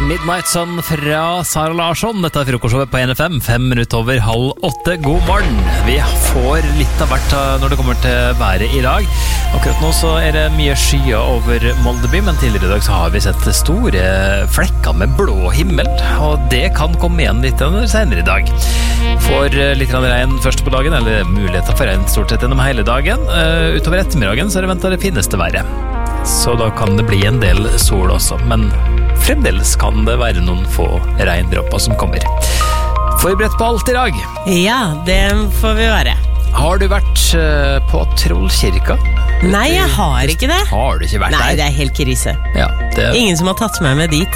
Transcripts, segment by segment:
Midnight Sun fra Sara Larsson. Dette frokostshowet på NFM, 5 minutter over 7:30. God morgen. Vi får litt av hvert når det kommer til været i dag. Akkurat nå så det mye skyer over Moldeby, men tidligere i dag så har vi sett store flekker med blå himmel, og det kan komme igjen litt senere i dag. Får litt regn først på dagen, eller muligheter for regn stort sett gjennom hele dagen. Utover ettermiddagen så det ventet det fineste været. Så da kan det bli en del sol også, men fremdeles kan det være noen få regndråper som kommer. Forberedt på alt i dag? Ja, det får vi være. Har du vært på Trollkirka? Nei, jeg har ikke det. Har du ikke vært der? Nei, det helt krise. Ja, Ingen som har tatt meg med dit.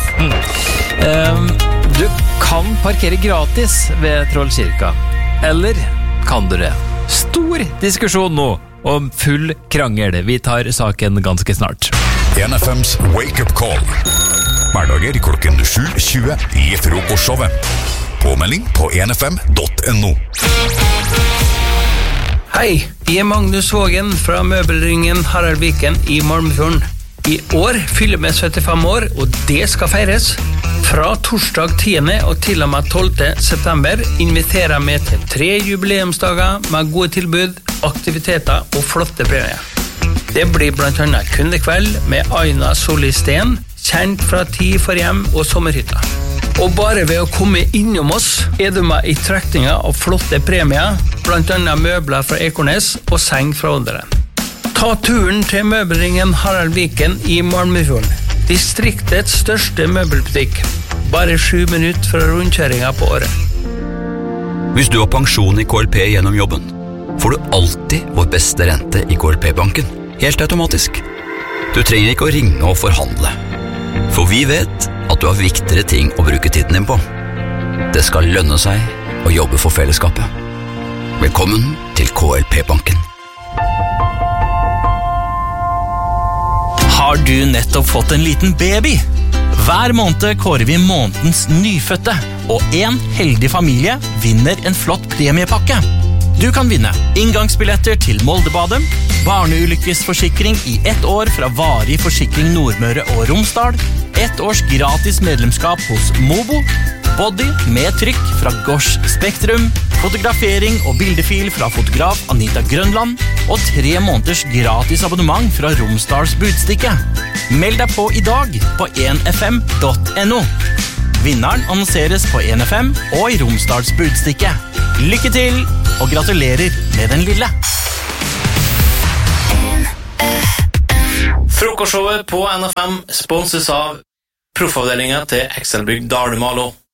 Du kan parkere gratis ved Trollkirka. Eller kan du det? Stor diskusjon nå om full krangel. Vi tar saken ganske snart. NFMs Wake Up Call. Hverdager klokken 7:20 i frokostshowet. Påmelding på nfm.no. Hei, jeg Magnus Vågen fra Møbelringen Harald Viken i Malmefjorden. I år fyller vi 75 år, og det skal feires. Fra torsdag 10. og til og med 12. september inviterer vi til 3 jubileumsdager med gode tilbud, aktiviteter og flotte premier. Det blir blant annet kundekveld med Aina Solisten, kjent fra Tid for hjem og sommerhytta. Og bare ved å komme innom oss du med i trekninga av flotte premier, blant annet møbler fra Ekornes og seng fra Olderen. Ta turen til Møbelringen Harald Viken i Malmefjorden. Distriktets største møbelbutikk. Bare 7 minutter fra rundkjøringa på året. Hvis du har pensjon i KLP gjennom jobben, får du alltid vår beste rente i KLP-banken. Helt automatisk. Du trenger ikke å ringe og forhandle. For vi vet at du har viktigere ting å bruke tiden din på. Det skal lønne seg å jobbe for fellesskapet. Velkommen til KLP-banken. Har du nettopp fått en liten baby? Hver måned kårer vi månedens nyfødte, og en heldig familie vinner en flott premiepakke. Du kan vinne inngangsbilletter til Moldebadet, barneulykkesforsikring i 1 år fra Varig Forsikring Nordmøre og Romsdal, 1 års gratis medlemskap hos Mobo, body med trykk fra Gosh Spektrum, fotografering og bildefil fra fotograf Anita Grønland, og 3 måneders gratis abonnement fra Romsdals Budstikke. Meld deg på i dag på nfm.no. Vinneren annonseres på NFM og i Romsdals Budstikke. Lykke til, og gratulerer med den lille. Frokostshowet på NFM sponses av proffavdelingen til Excelbygg Dalumalo.